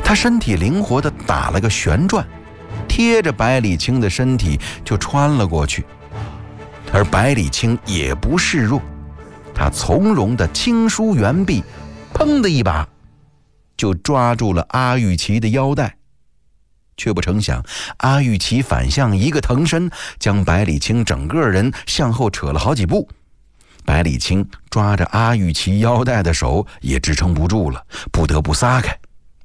他身体灵活地打了个旋转，贴着百里清的身体就穿了过去。而百里清也不示弱，他从容地轻舒猿臂，砰的一把就抓住了阿玉琪的腰带。却不成想，阿玉琪反向一个腾身，将百里清整个人向后扯了好几步。百里清抓着阿玉琪腰带的手也支撑不住了，不得不撒开。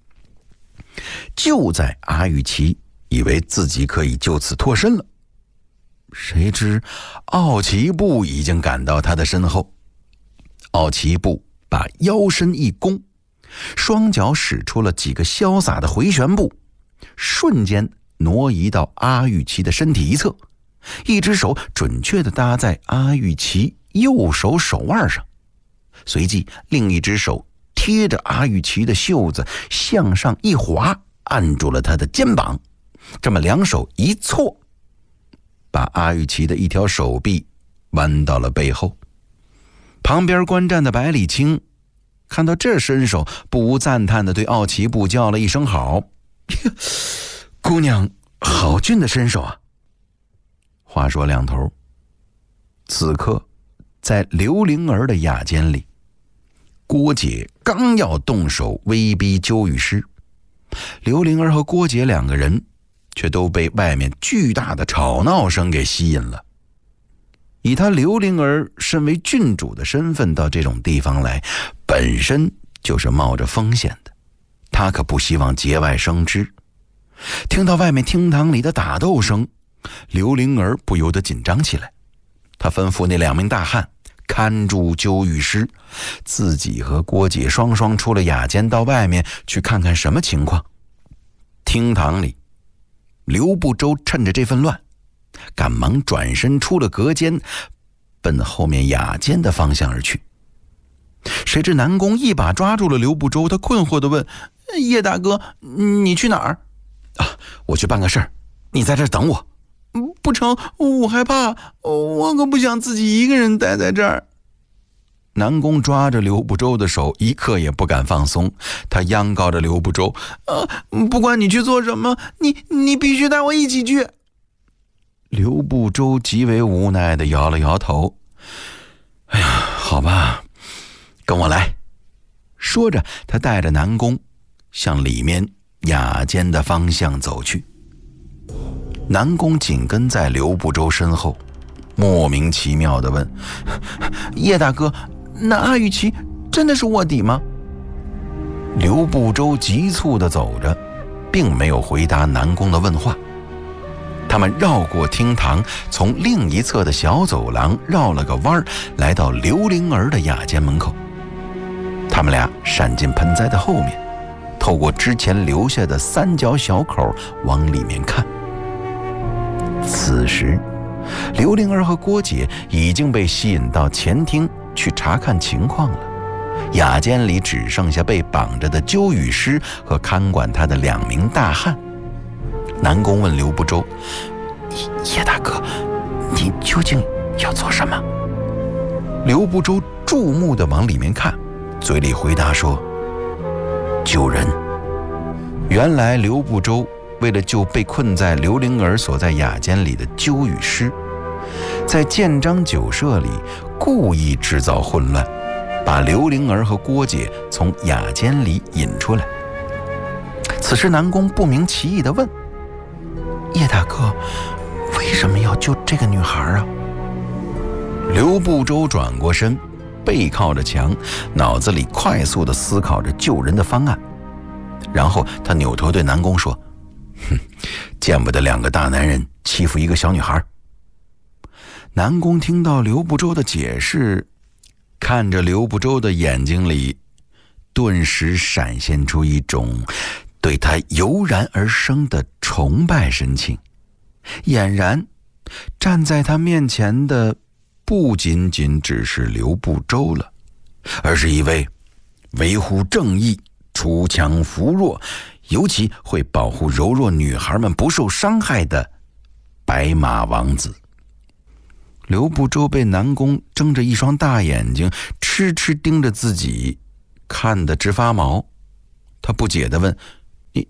就在阿玉琪以为自己可以就此脱身了，谁知奥奇布已经赶到他的身后。奥奇布把腰身一弓，双脚使出了几个潇洒的回旋步，瞬间挪移到阿玉琪的身体一侧，一只手准确地搭在阿玉琪右手手腕上，随即另一只手贴着阿玉琪的袖子向上一滑，按住了他的肩膀。这么两手一错，把阿玉琪的一条手臂弯到了背后。旁边观战的百里清看到这身手，不无赞叹地对奥奇布叫了一声好。姑娘好俊的身手啊。话说两头，此刻在刘灵儿的雅间里，郭姐刚要动手威逼鸠羽狮，刘灵儿和郭姐两个人却都被外面巨大的吵闹声给吸引了。以他刘灵儿身为郡主的身份到这种地方来，本身就是冒着风险的，他可不希望节外生枝。听到外面厅堂里的打斗声，刘灵儿不由得紧张起来。他吩咐那两名大汉看住鸠羽狮，自己和郭姐双双出了雅间，到外面去看看什么情况。厅堂里，刘不周趁着这份乱，赶忙转身出了隔间，奔后面雅间的方向而去。谁知南宫一把抓住了刘不周，他困惑地问：叶大哥，你去哪儿？我去办个事儿，你在这儿等我。不成，我害怕，我可不想自己一个人待在这儿。南宫抓着刘不周的手，一刻也不敢放松，他央告着刘不周：不管你去做什么，你必须带我一起去。刘不周极为无奈地摇了摇头：哎呀，好吧，跟我来。说着，他带着南宫向里面雅间的方向走去。南宫紧跟在刘不周身后，莫名其妙地问：叶大哥，那阿玉琪真的是卧底吗？刘不周急促地走着，并没有回答南宫的问话。他们绕过厅堂，从另一侧的小走廊绕了个弯，来到刘灵儿的雅间门口。他们俩闪进盆栽的后面，透过之前留下的三角小口往里面看。此时刘灵儿和郭姐已经被吸引到前厅去查看情况了，雅间里只剩下被绑着的鸠羽狮和看管他的两名大汉。南宫问刘不周：叶大哥，你究竟要做什么？刘不周注目地往里面看，嘴里回答说：救人。原来刘不周为了救被困在刘灵儿所在雅间里的鸠羽狮，在建章酒社里故意制造混乱，把刘灵儿和郭姐从雅间里引出来。此时南宫不明其意地问：叶大哥，为什么要救这个女孩啊？刘不周转过身，背靠着墙，脑子里快速地思考着救人的方案。然后他扭头对南宫说：见不得两个大男人欺负一个小女孩。南宫听到刘不周的解释，看着刘不周的眼睛里顿时闪现出一种对他油然而生的崇拜神情。俨然站在他面前的不仅仅只是刘不周了，而是一位维护正义、锄强扶弱，尤其会保护柔弱女孩们不受伤害的白马王子。刘不周被南宫睁着一双大眼睛痴痴盯着自己，看得直发毛。他不解地问：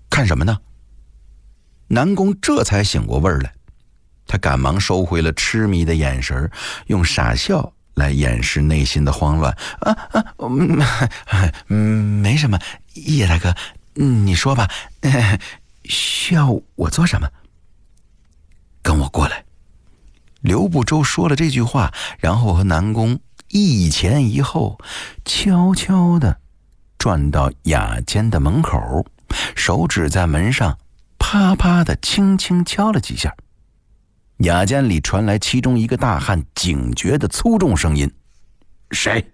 看什么呢？南宫这才醒过味儿来，他赶忙收回了痴迷的眼神，用傻笑来掩饰内心的慌乱。没什么，叶大哥，你说吧，需要我做什么？跟我过来。刘不周说了这句话，然后和南宫一前一后，悄悄地转到雅间的门口，手指在门上啪啪地轻轻敲了几下。雅间里传来其中一个大汉警觉的粗重声音：“谁？”“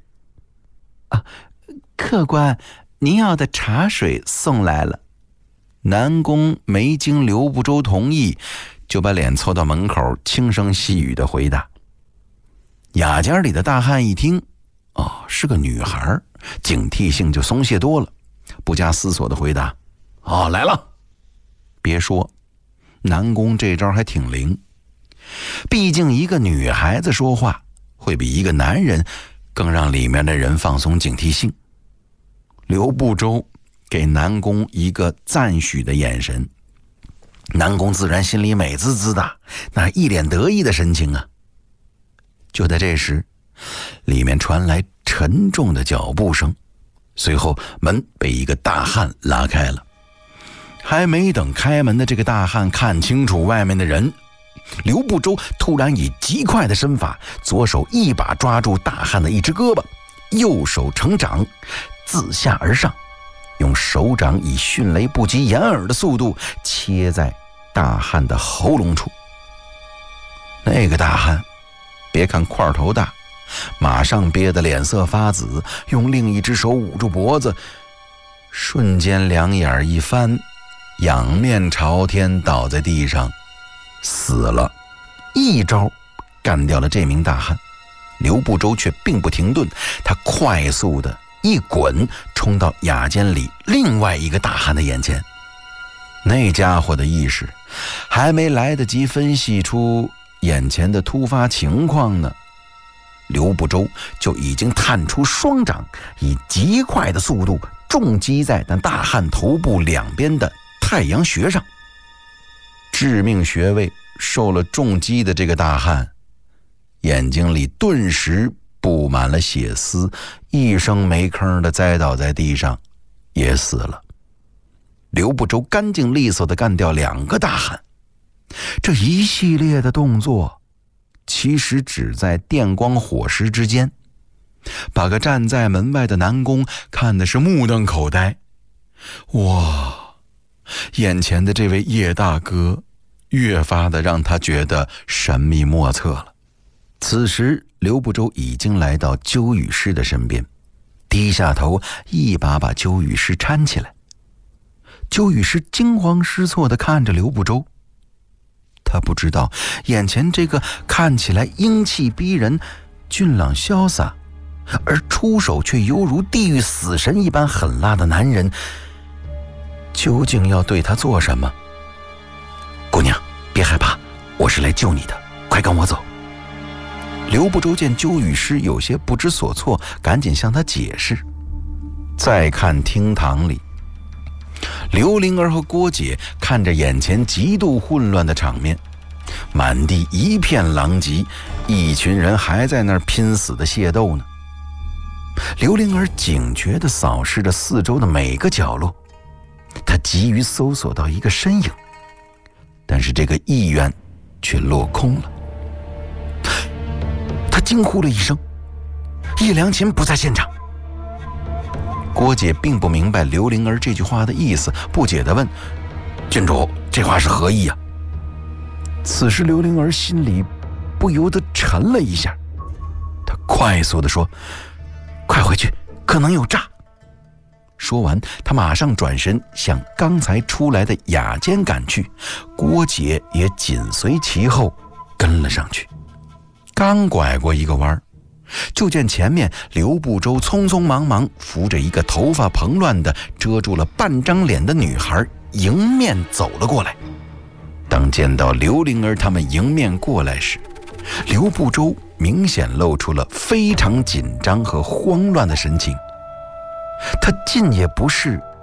客官，您要的茶水送来了。”南宫没经刘不周同意，就把脸凑到门口，轻声细语地回答。雅间里的大汉一听，是个女孩，警惕性就松懈多了，不加思索地回答：“来了。”别说，南宫这招还挺灵。毕竟一个女孩子说话，会比一个男人更让里面的人放松警惕性。刘不周给南宫一个赞许的眼神，南宫自然心里美滋滋的，那一脸得意的神情啊。就在这时，里面传来沉重的脚步声，随后门被一个大汉拉开了。还没等开门的这个大汉看清楚外面的人，刘不周突然以极快的身法，左手一把抓住大汉的一只胳膊，右手成掌自下而上，用手掌以迅雷不及掩耳的速度切在大汉的喉咙处。那个大汉别看块头大，马上憋得脸色发紫，用另一只手捂住脖子，瞬间两眼一翻，仰面朝天倒在地上死了。一招干掉了这名大汉。刘不周却并不停顿，他快速的一滚，冲到雅间里另外一个大汉的眼前。那家伙的意识还没来得及分析出眼前的突发情况呢，刘不周就已经探出双掌，以极快的速度重击在那大汉头部两边的太阳穴上。致命穴位受了重击的这个大汉，眼睛里顿时布满了血丝，一声没吭的栽倒在地上，也死了。刘不周干净利索地干掉两个大汉，这一系列的动作其实只在电光火石之间，把个站在门外的南宫看的是目瞪口呆。哇，眼前的这位叶大哥越发的让他觉得神秘莫测了。此时刘不周已经来到鸠羽师的身边，低下头一把把鸠羽师搀起来。鸠羽师惊慌失措地看着刘不周，他不知道眼前这个看起来英气逼人、俊朗潇洒，而出手却犹如地狱死神一般狠辣的男人，究竟要对他做什么。姑娘，别害怕，我是来救你的，快跟我走。刘不周见鸠羽师有些不知所措，赶紧向他解释。再看厅堂里，刘灵儿和郭姐看着眼前极度混乱的场面，满地一片狼藉，一群人还在那儿拼死的械斗呢。刘灵儿警觉地扫视着四周的每个角落，她急于搜索到一个身影，但是这个意愿却落空了。她惊呼了一声：“叶良琴不在现场！”郭姐并不明白刘灵儿这句话的意思，不解地问：“郡主，这话是何意啊？”此时刘灵儿心里不由得沉了一下，她快速地说：“快回去，可能有诈。”说完，她马上转身向刚才出来的雅间赶去，郭姐也紧随其后跟了上去。刚拐过一个弯，就见前面刘不周匆匆忙忙扶着一个头发蓬乱的遮住了半张脸的女孩迎面走了过来。当见到刘灵儿他们迎面过来时，刘不周明显露出了非常紧张和慌乱的神情。他进也不是，